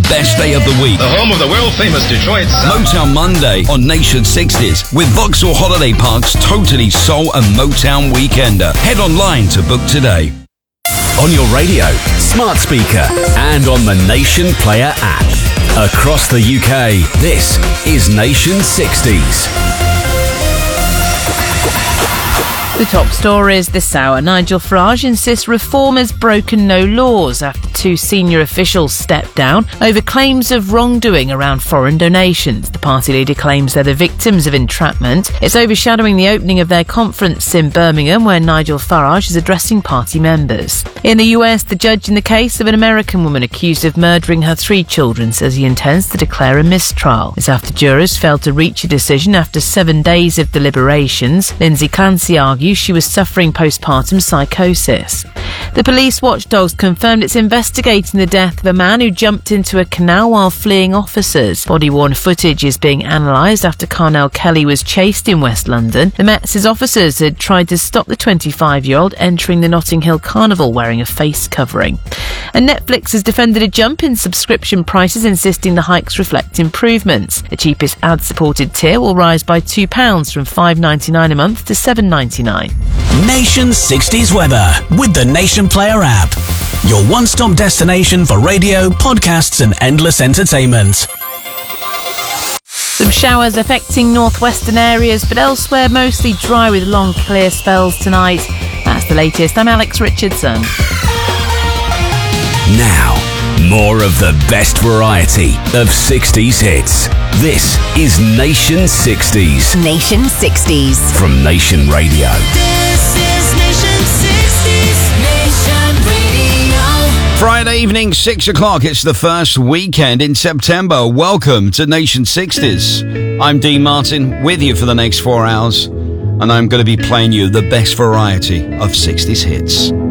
best day of the week. The home of the world-famous Detroit Sound. Motown Monday on Nation 60s with Vauxhall Holiday Park's Totally Soul and Motown Weekender. Head online to book today. On your radio, smart speaker, and on the Nation Player app. Across the UK, this is Nation 60s. The top stories this hour. Nigel Farage insists reform has broken no laws after two senior officials stepped down over claims of wrongdoing around foreign donations. The party leader claims they're the victims of entrapment. It's overshadowing the opening of their conference in Birmingham, where Nigel Farage is addressing party members. In the US, the judge in the case of an American woman accused of murdering her 3 children says he intends to declare a mistrial. It's after jurors failed to reach a decision after 7 days of deliberations. Lindsay Clancy argues she was suffering postpartum psychosis. The police watchdogs confirmed it's investigating the death of a man who jumped into a canal while fleeing officers. Body-worn footage is being analysed after Carnell Kelly was chased in West London. The Met's officers had tried to stop the 25-year-old entering the Notting Hill Carnival wearing a face covering. And Netflix has defended a jump in subscription prices, insisting the hikes reflect improvements. The cheapest ad-supported tier will rise by £2 from $5.99 a month to $7.99. Nation 60s weather with the Nation Player app. Your one-stop destination for radio, podcasts and endless entertainment. Some showers affecting northwestern areas, but elsewhere mostly dry with long clear spells tonight. That's the latest. I'm Alex Richardson. Now, more of the best variety of 60s hits. This is Nation 60s. Nation 60s. From Nation Radio. This is Nation 60s. Nation Radio. Friday evening, 6 o'clock. It's the first weekend in September. Welcome to Nation 60s. I'm Dean Martin, with you for the next 4 hours, and I'm going to be playing you the best variety of 60s hits.